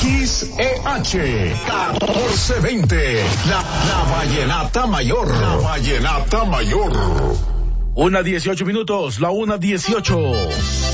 XEH 1420, la Vallenata Mayor. La Vallenata Mayor. 1:18, la 1:18.